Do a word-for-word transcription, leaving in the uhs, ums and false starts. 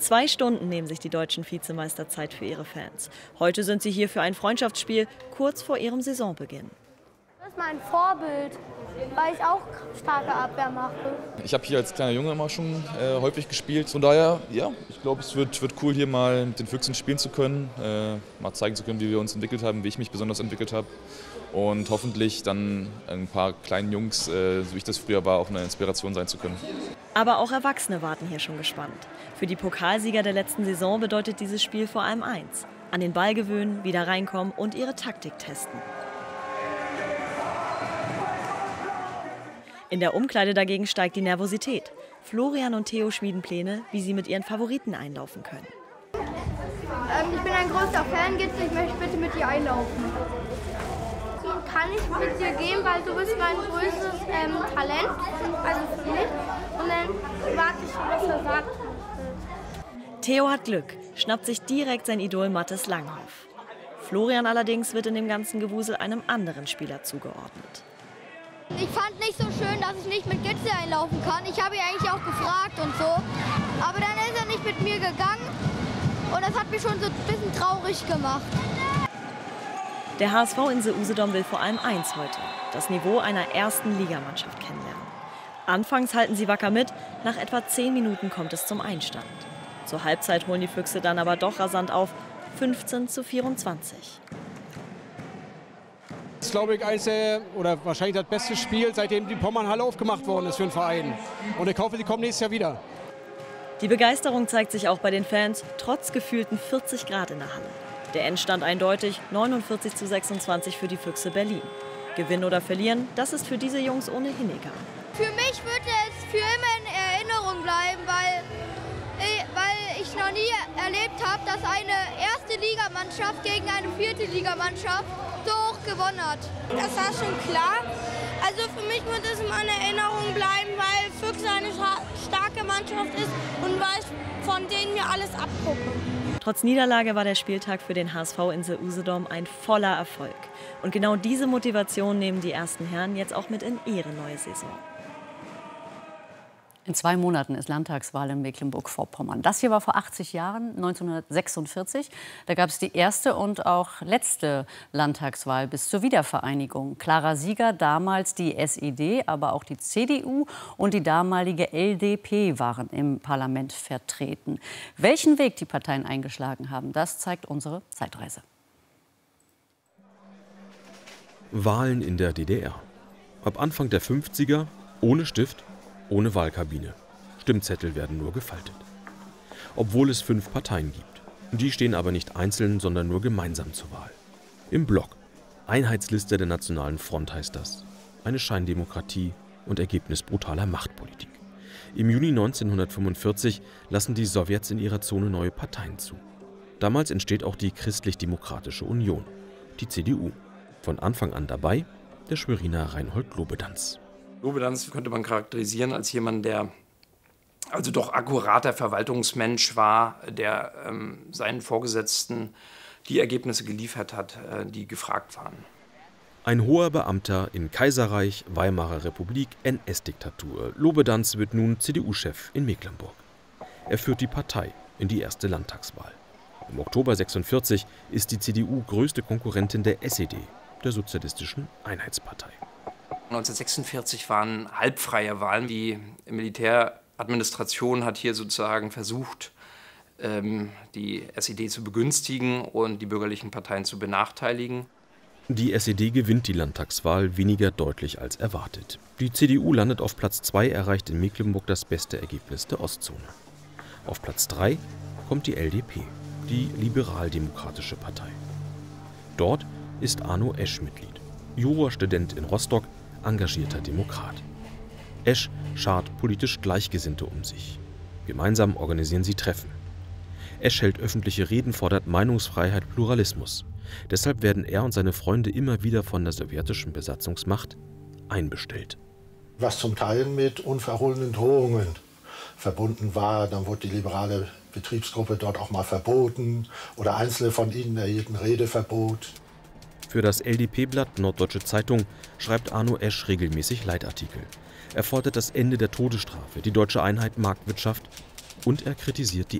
Zwei Stunden nehmen sich die deutschen Vizemeister Zeit für ihre Fans. Heute sind sie hier für ein Freundschaftsspiel kurz vor ihrem Saisonbeginn. Das ist mein Vorbild, weil ich auch starke Abwehr mache. Ich habe hier als kleiner Junge immer schon äh, häufig gespielt. Von daher, ja, ich glaube, es wird, wird cool, hier mal mit den Füchsen spielen zu können. Äh, mal zeigen zu können, wie wir uns entwickelt haben, wie ich mich besonders entwickelt habe. Und hoffentlich dann ein paar kleinen Jungs, äh, so wie ich das früher war, auch eine Inspiration sein zu können. Aber auch Erwachsene warten hier schon gespannt. Für die Pokalsieger der letzten Saison bedeutet dieses Spiel vor allem eins: an den Ball gewöhnen, wieder reinkommen und ihre Taktik testen. In der Umkleide dagegen steigt die Nervosität. Florian und Theo schmieden Pläne, wie sie mit ihren Favoriten einlaufen können. Ähm, ich bin ein großer Fan, Gitzel, ich möchte bitte mit dir einlaufen. Kann ich mit dir gehen, weil du bist mein größtes ähm, Talent, also für mich. Und dann warte ich, was er sagt. Theo hat Glück, schnappt sich direkt sein Idol Mathis Langhoff. Florian allerdings wird in dem ganzen Gewusel einem anderen Spieler zugeordnet. Ich fand nicht so schön, dass ich nicht mit Gitzel einlaufen kann. Ich habe ihn eigentlich auch gefragt und so. Aber dann ist er nicht mit mir gegangen und das hat mich schon so ein bisschen traurig gemacht. Der H S V Insel Usedom will vor allem eins heute: das Niveau einer ersten Ligamannschaft kennenlernen. Anfangs halten sie wacker mit, nach etwa zehn Minuten kommt es zum Einstand. Zur Halbzeit holen die Füchse dann aber doch rasant auf, fünfzehn zu vierundzwanzig. Das ist, glaube ich, eines der, oder wahrscheinlich das beste Spiel, seitdem die Pommernhalle aufgemacht worden ist für den Verein. Und ich hoffe, sie kommen nächstes Jahr wieder. Die Begeisterung zeigt sich auch bei den Fans, trotz gefühlten vierzig Grad in der Halle. Der Endstand eindeutig, neunundvierzig zu sechsundzwanzig für die Füchse Berlin. Gewinnen oder verlieren, das ist für diese Jungs ohnehin egal. Für mich wird es für immer in Erinnerung bleiben, weil, weil ich noch nie erlebt habe, dass eine erste Ligamannschaft gegen eine vierte Ligamannschaft so hoch gewonnen hat. Das war schon klar. Also für mich wird es immer in Erinnerung bleiben, weil Füchse eine starke Mannschaft ist und weil ich von denen mir alles abgucke. Trotz Niederlage war der Spieltag für den H S V Insel Usedom ein voller Erfolg. Und genau diese Motivation nehmen die ersten Herren jetzt auch mit in ihre neue Saison. In zwei Monaten ist Landtagswahl in Mecklenburg-Vorpommern. Das hier war vor achtzig Jahren, neunzehnhundertsechsundvierzig. Da gab es die erste und auch letzte Landtagswahl bis zur Wiedervereinigung. Klarer Sieger damals die S E D, aber auch die C D U und die damalige L D P waren im Parlament vertreten. Welchen Weg die Parteien eingeschlagen haben, das zeigt unsere Zeitreise. Wahlen in der D D R. Ab Anfang der fünfziger ohne Stift, ohne Wahlkabine. Stimmzettel werden nur gefaltet. Obwohl es fünf Parteien gibt. Die stehen aber nicht einzeln, sondern nur gemeinsam zur Wahl. Im Block. Einheitsliste der Nationalen Front heißt das. Eine Scheindemokratie und Ergebnis brutaler Machtpolitik. Im Juni neunzehnhundertfünfundvierzig lassen die Sowjets in ihrer Zone neue Parteien zu. Damals entsteht auch die Christlich-Demokratische Union, die C D U. Von Anfang an dabei der Schweriner Reinhold Lobedanz. Lobedanz könnte man charakterisieren als jemand, der also doch akkurater Verwaltungsmensch war, der ähm, seinen Vorgesetzten die Ergebnisse geliefert hat, äh, die gefragt waren. Ein hoher Beamter in Kaiserreich, Weimarer Republik, N S-Diktatur. Lobedanz wird nun C D U-Chef in Mecklenburg. Er führt die Partei in die erste Landtagswahl. Im Oktober sechsundvierzig ist die C D U größte Konkurrentin der S E D, der Sozialistischen Einheitspartei. neunzehnhundertsechsundvierzig waren halbfreie Wahlen. Die Militäradministration hat hier sozusagen versucht, die S E D zu begünstigen und die bürgerlichen Parteien zu benachteiligen. Die S E D gewinnt die Landtagswahl weniger deutlich als erwartet. Die C D U landet auf Platz zwei, erreicht in Mecklenburg das beste Ergebnis der Ostzone. Auf Platz drei kommt die L D P, die liberaldemokratische Partei. Dort ist Arno Esch Mitglied, Jurastudent in Rostock, engagierter Demokrat. Esch schart politisch Gleichgesinnte um sich. Gemeinsam organisieren sie Treffen. Esch hält öffentliche Reden, fordert Meinungsfreiheit, Pluralismus. Deshalb werden er und seine Freunde immer wieder von der sowjetischen Besatzungsmacht einbestellt. Was zum Teil mit unverhohlenen Drohungen verbunden war. Dann wurde die liberale Betriebsgruppe dort auch mal verboten oder einzelne von ihnen erhielten Redeverbot. Für das L D P-Blatt Norddeutsche Zeitung schreibt Arno Esch regelmäßig Leitartikel. Er fordert das Ende der Todesstrafe, die deutsche Einheit, Marktwirtschaft und er kritisiert die